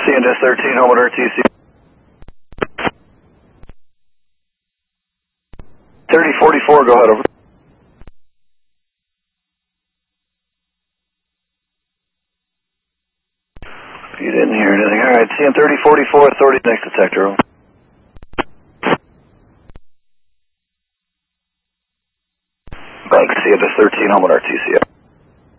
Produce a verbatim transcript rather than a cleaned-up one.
C N S thirteen, home at R T C. thirty forty-four, go ahead, over. You didn't hear anything. All right, C N thirty forty-four, authority next detector, over. Thanks, C N S thirteen, home at R T C.